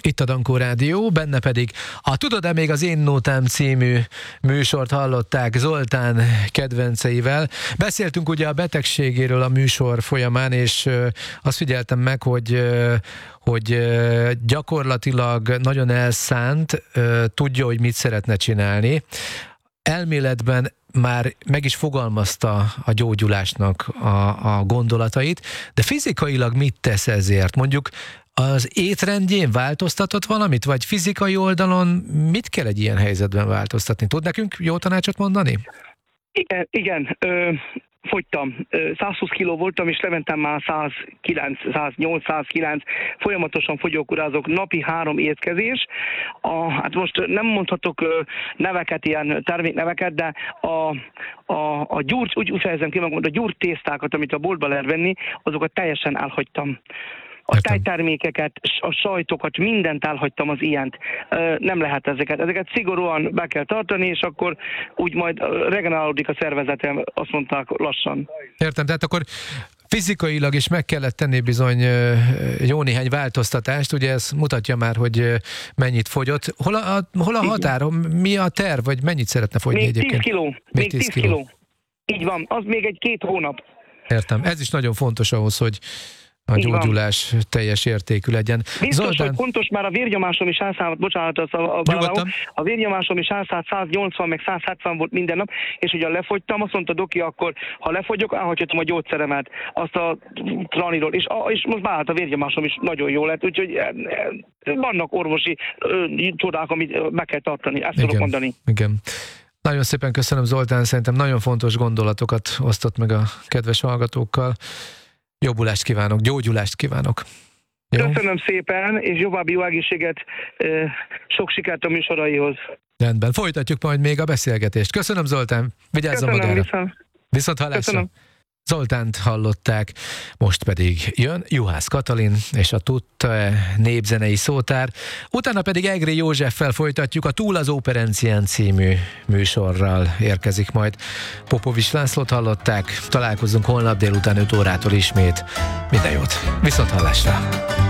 Itt a Dankó Rádió, benne pedig a Tudod-e még az Én Nótám című műsort hallották Zoltán kedvenceivel. Beszéltünk ugye a betegségéről a műsor folyamán, és azt figyeltem meg, hogy gyakorlatilag nagyon elszánt, tudja, hogy mit szeretne csinálni. Elméletben már meg is fogalmazta a gyógyulásnak a gondolatait, de fizikailag mit tesz ezért? Mondjuk az étrendjén változtatott valamit, vagy fizikai oldalon mit kell egy ilyen helyzetben változtatni? Tud nekünk jó tanácsot mondani? Igen. Fogytam. 120 kiló voltam, és lementem már 109, 108, 109. Folyamatosan fogyókúrázok, napi 3 étkezés. Hát most nem mondhatok neveket, ilyen termékneveket, de a gyúrt, úgy fejezem ki magam, a gyúrt tésztákat, amit a boltban lehet venni, azokat teljesen elhagytam. A tejtermékeket, a sajtokat, mindent elhagytam az ilyent. Nem lehet ezeket szigorúan be kell tartani, és akkor úgy majd regenerálódik a szervezetem, azt mondták lassan. Értem, tehát akkor fizikailag is meg kellett tenni bizony jó néhány változtatást, ugye ez mutatja már, hogy mennyit fogyott. Hol a határ? Mi a terv, vagy mennyit szeretne fogyni még egyébként? 10 kiló. Még 10 kiló. Így van, az még egy 2 hónap. Értem, ez is nagyon fontos ahhoz, hogy a gyógyulás teljes értékű legyen. Biztos, Zoltán... hogy fontos, már a vérnyomásom is elszállt, bocsánat, a vérnyomásom is elszállt, 180 meg 170 volt minden nap, és ugye lefogytam, azt mondta doki, akkor ha lefogyok, elhagyhatom a gyógyszeremet, azt a Traniról, és most bárhat a vérnyomásom is nagyon jó lett, úgyhogy vannak orvosi csodák, amit meg kell tartani, ezt tudok mondani. Igen. Nagyon szépen köszönöm, Zoltán, szerintem nagyon fontos gondolatokat osztott meg a kedves hallgatókkal. Jobbulást kívánok, gyógyulást kívánok. Jó? Köszönöm szépen, és további jó egészséget, sok sikert a műsoraihoz. Rendben, folytatjuk majd még a beszélgetést. Köszönöm, Zoltán, vigyázzon magára. Viszont hallásra. Köszönöm. Zoltánt hallották, most pedig jön Juhász Katalin és a Tudta-e népzenei szótár, utána pedig Egri Józseffel folytatjuk, a Túl az Óperencián című műsorral érkezik majd. Popovics Lászlót hallották, találkozunk holnap délután 5 órától ismét. Minden jót, viszont hallásra!